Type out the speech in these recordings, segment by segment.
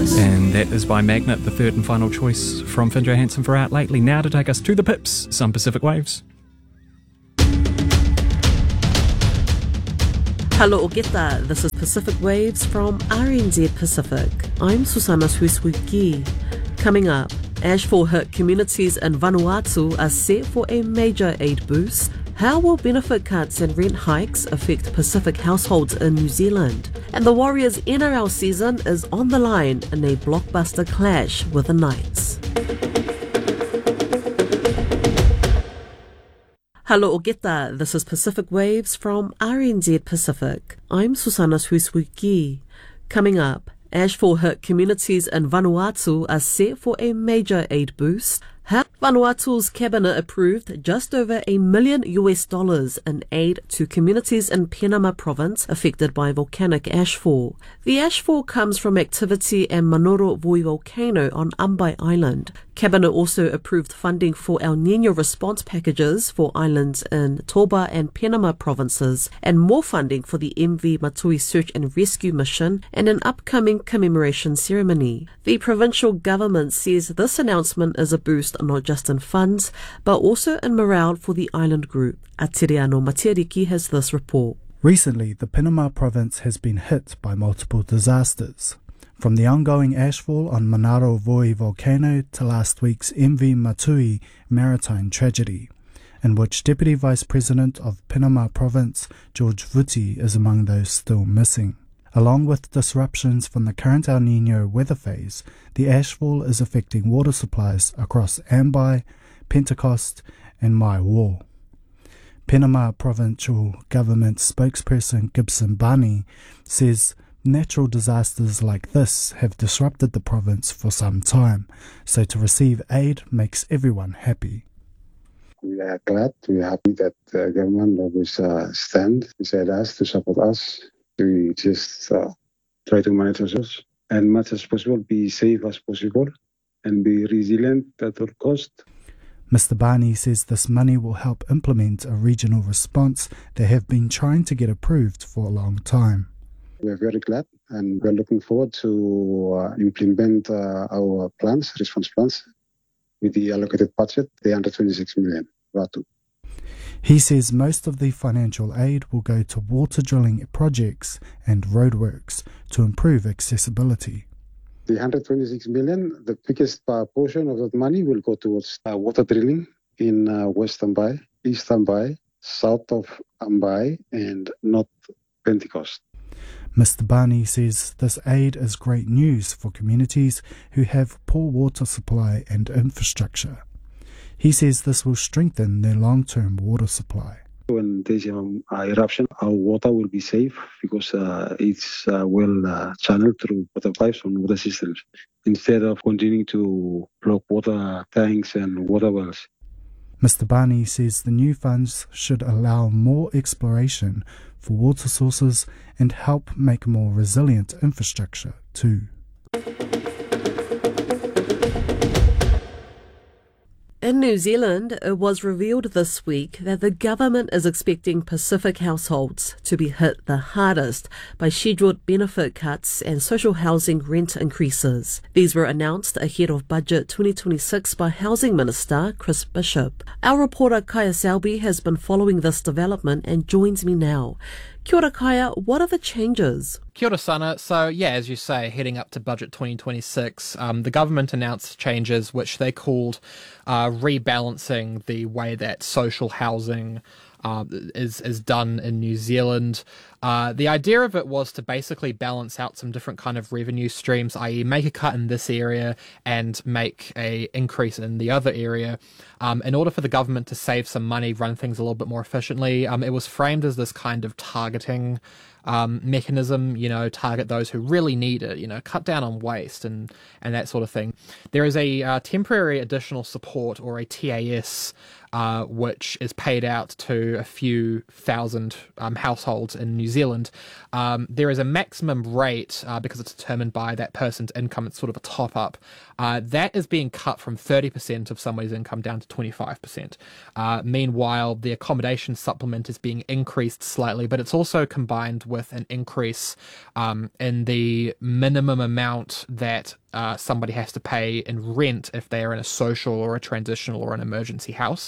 And that is by Magnet, the third and final choice from Finn Johansson for Out Lately. Now to take us to the pips, some Pacific Waves. Hello Ogeta, this is Pacific Waves from RNZ Pacific. I'm Susana Suisuki. Coming up, ashfall-hit communities in Vanuatu are set for a major aid boost. How will benefit cuts and rent hikes affect Pacific households in New Zealand? And the Warriors' NRL season is on the line in a blockbuster clash with the Knights. Hello Ogeta, this is Pacific Waves from RNZ Pacific. I'm Susana Suisuki. Coming up, ashfall-hit communities in Vanuatu are set for a major aid boost. Vanuatu's cabinet approved just over $1 million in aid to communities in Penama province affected by volcanic ashfall. The ashfall comes from activity in Manoro Voi volcano on Ambai Island. Cabinet also approved funding for El Niño response packages for islands in Toba and Penama provinces, and more funding for the MV Matui search and rescue mission and an upcoming commemoration ceremony. The provincial government says this announcement is a boost not just in funds, but also in morale for the island group. Atiriano Matiariki has this report. Recently, the Penama province has been hit by multiple disasters. From the ongoing ashfall on Manaro Voi volcano to last week's MV Matui maritime tragedy, in which Deputy Vice President of Penama Province George Vuti is among those still missing. Along with disruptions from the current El Niño weather phase, the ashfall is affecting water supplies across Ambai, Pentecost and Maiwo. Penama Provincial Government spokesperson Gibson Bani says natural disasters like this have disrupted the province for some time, so to receive aid makes everyone happy. We are glad, we are happy that the government always stand beside us to support us. We just try to manage ourselves and much as possible be safe as possible and be resilient at all cost. Mr. Barney says this money will help implement a regional response they have been trying to get approved for a long time. We are very glad and we are looking forward to implement our plans, response plans, with the allocated budget, the under 26 million. He says most of the financial aid will go to water drilling projects and roadworks to improve accessibility. The 126 million, the biggest portion of that money will go towards water drilling in West Ambai, East Ambai, South of Ambai and North Pentecost. Mr. Barney says this aid is great news for communities who have poor water supply and infrastructure. He says this will strengthen their long-term water supply. When there's an eruption, our water will be safe because it's well channeled through water pipes and water systems, instead of continuing to block water tanks and water wells. Mr. Barney says the new funds should allow more exploration for water sources and help make more resilient infrastructure too. In New Zealand, it was revealed this week that the government is expecting Pacific households to be hit the hardest by scheduled benefit cuts and social housing rent increases. These were announced ahead of Budget 2026 by Housing Minister Chris Bishop. Our reporter Kaya Selby has been following this development and joins me now. Kia ora Kaya, what are the changes? Kia ora Sana. So as you say, heading up to Budget 2026, the government announced changes which they called rebalancing the way that social housing is done in New Zealand. The idea of it was to basically balance out some different kind of revenue streams, i.e. make a cut in this area and make a increase in the other area. In order for the government to save some money, run things a little bit more efficiently, it was framed as this kind of targeting mechanism, target those who really need it, cut down on waste and that sort of thing. There is a temporary additional support, or a TAS, which is paid out to a few thousand households in New Zealand, there is a maximum rate, because it's determined by that person's income, it's sort of a top-up, that is being cut from 30% of somebody's income down to 25%. Meanwhile, the accommodation supplement is being increased slightly, but it's also combined with an increase in the minimum amount that somebody has to pay in rent if they are in a social or a transitional or an emergency house.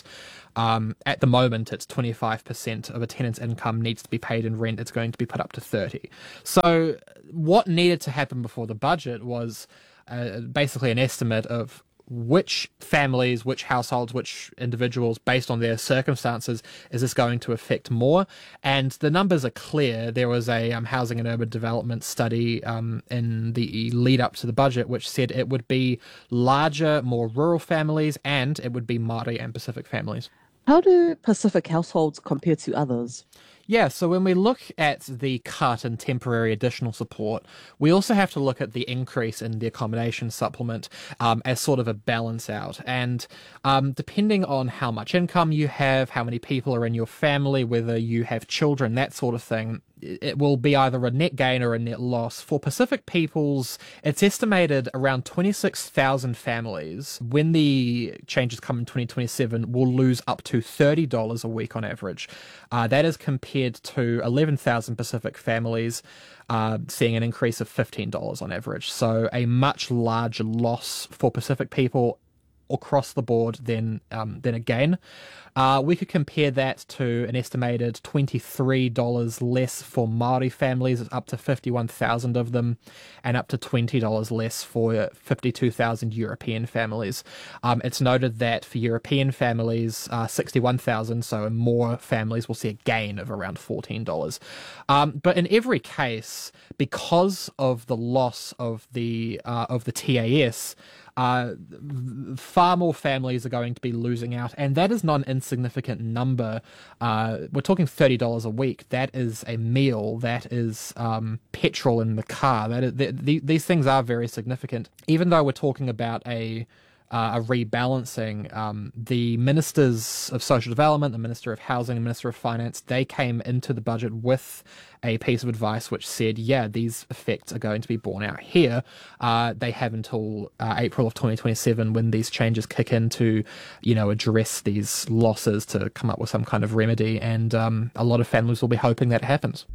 At the moment, it's 25% of a tenant's income needs to be paid in rent. It's going to be put up to 30%. So what needed to happen before the budget was basically an estimate of which families, which households, which individuals, based on their circumstances, is this going to affect more? And the numbers are clear. There was a housing and urban development study in the lead up to the budget, which said it would be larger, more rural families, and it would be Māori and Pacific families. How do Pacific households compare to others? Yeah, so when we look at the cut in temporary additional support, we also have to look at the increase in the accommodation supplement as sort of a balance out. And depending on how much income you have, how many people are in your family, whether you have children, that sort of thing, it will be either a net gain or a net loss. For Pacific peoples, it's estimated around 26,000 families, when the changes come in 2027, will lose up to $30 a week on average. That is compared to 11,000 Pacific families seeing an increase of $15 on average. So a much larger loss for Pacific people across the board than a gain. We could compare that to an estimated $23 less for Māori families, up to 51,000 of them, and up to $20 less for 52,000 European families. It's noted that for European families, 61,000, so more families will see a gain of around $14. But in every case, because of the loss of the TAS, far more families are going to be losing out, and that is not an insignificant number. We're talking $30 a week. That is a meal. That is petrol in the car. These things are very significant. Even though we're talking about a rebalancing, the ministers of social development, the minister of housing, the minister of finance, they came into the budget with a piece of advice which said, yeah, these effects are going to be borne out here. They have until April of 2027 when these changes kick in to, address these losses, to come up with some kind of remedy. And a lot of families will be hoping that happens.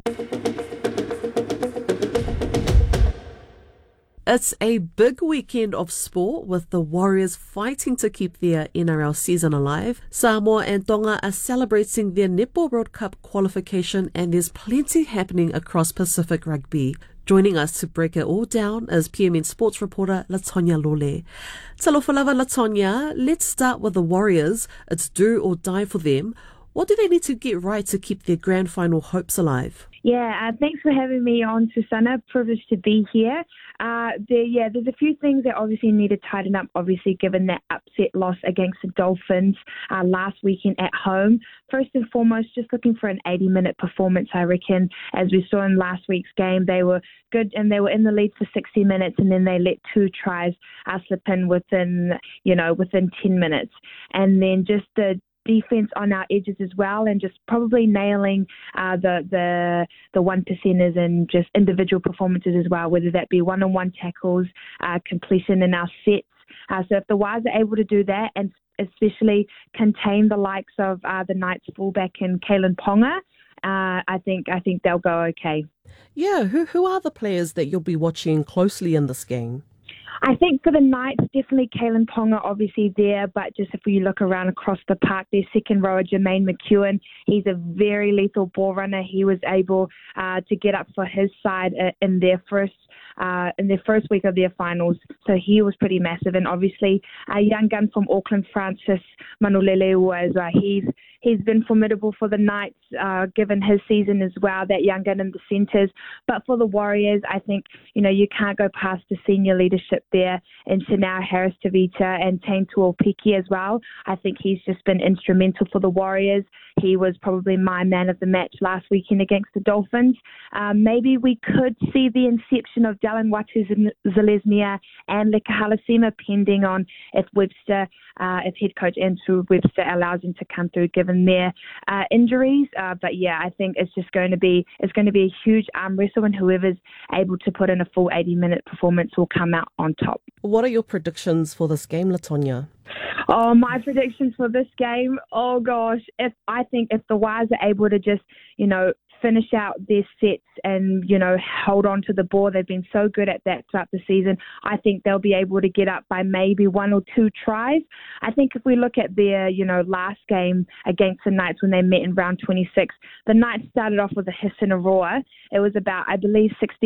It's a big weekend of sport with the Warriors fighting to keep their NRL season alive. Samoa and Tonga are celebrating their Netball World Cup qualification, and there's plenty happening across Pacific rugby. Joining us to break it all down is PMN sports reporter Latonya Lole. Talofa lava Latonya, let's start with the Warriors. It's do or die for them. What do they need to get right to keep their grand final hopes alive? Yeah, thanks for having me on, Susanna. Privileged to be here. There's a few things that obviously need to tighten up, obviously, given that upset loss against the Dolphins last weekend at home. First and foremost, just looking for an 80-minute performance, I reckon. As we saw in last week's game, they were good and they were in the lead for 60 minutes, and then they let two tries slip in within 10 minutes. And then just the defense on our edges as well, and just probably nailing the one percenters and just individual performances as well, whether that be one-on-one tackles, completion in our sets. So if the Wires are able to do that, and especially contain the likes of the Knights fullback and Kalyn Ponga, I think they'll go okay. Yeah, who are the players that you'll be watching closely in this game? I think for the Knights, definitely Kalyn Ponga obviously there, but just if we look around across the park, their second rower, Jermaine McEwen, he's a very lethal ball runner. He was able to get up for his side in their first week of their finals, so he was pretty massive. And obviously a young gun from Auckland, Francis Manolele, as well. He's been formidable for the Knights, given his season as well, that young gun in the centres. But for the Warriors, I think, you can't go past the senior leadership there in Chanel Harris-Tavita and Tane Tuopiki as well. I think he's just been instrumental for the Warriors. He was probably my man of the match last weekend against the Dolphins. Maybe we could see the inception of Dallin Watu-Zalesnia and Leka Halasima, pending on if head coach Andrew Webster allows him to come through given their injuries. But yeah, I think it's going to be a huge arm wrestle, and whoever's able to put in a full 80-minute performance will come out on top. What are your predictions for this game, Latonya? Oh, my predictions for this game, oh gosh, I think if the Wires are able to just, finish out their sets and, hold on to the ball, they've been so good at that throughout the season, I think they'll be able to get up by maybe 1 or 2 tries. I think if we look at their, last game against the Knights when they met in round 26, the Knights started off with a hiss and a roar. It was about, I believe, 60